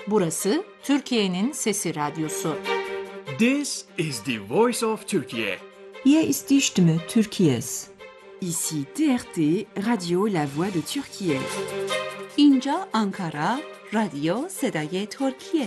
Burası Türkiye'nin Sesi Radyosu. This is the voice of Turkey. Hier ist die Stimme Türkiye's. Ici TRT, Radio La Voix de Türkiye. اینجا آنکارا، رادیو صدای ترکیه.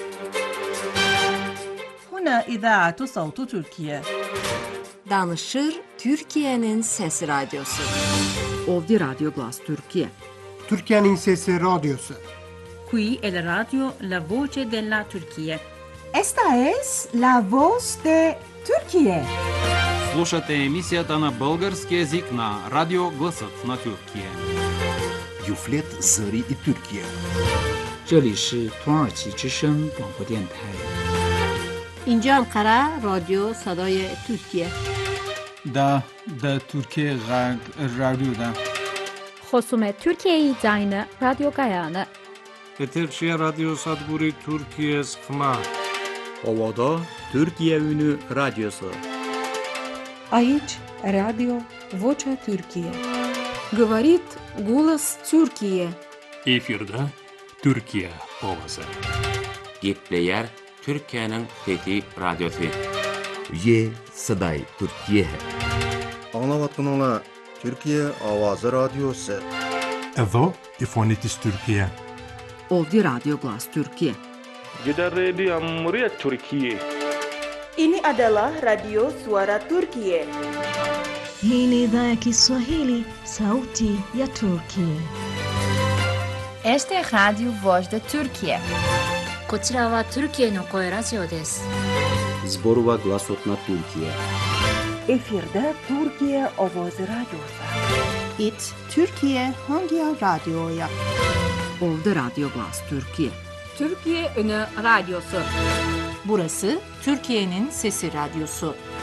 هنا إذاعة صوت تركيا. Danışır Türkiye'nin Sesi Radyosu. Ovdje Radio Glas Türkiye. Türkiye'nin Sesi Radyosu. Qui è la radio La Voce della Turchia. Esta es la voz de Türkiye. Слушате емисията на български език на Радио Гласът на Türkiye. Юфлет Зари и Türkiye. 这里是土耳其之声广播电台。 اینجا انقره رادیو صدای ترکیه. دا Türkiye Radyo'da. خصومت Türkiye Zayne Radyo Gayane. Eterşehir Radyo Sadguri Türkiye Sıkma. Ovada Türkiye Ünü Radyosu. Aici Radio Vocea Türkiye. Говорит голос Türkiye. Efirde Türkiye Ovası. Gitleyer Türkiye'nin Fethi Radyosu. Ye Saday Türkiye. Anlavatkanlar Türkiye Avazı Radyosu. Evo İfonitis Türkiye. Ovdje Radio Glas Türkiye. Gider Radio Cumhuriyet Türkiye. Ini adalah Radio Suara Turkiye. Hii ni idhaa ya Kiswahili, Sauti ya Turkiye. Este es Radio Voz de Turkiye. こちらはトルキエの声ラジオです。 Zborova Glasot na Türkiye. Efirde Türkiye Ovoz Radyosu. It Türkiye hangi radyoya? Ovdje Radio Glas Türkiye. Türkiye Ünü Radyosu. Burası Türkiye'nin Sesi Radyosu.